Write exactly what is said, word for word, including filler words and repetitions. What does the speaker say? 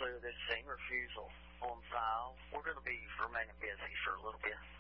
clear this same refusal on file. We're going to be remaining busy for a little bit.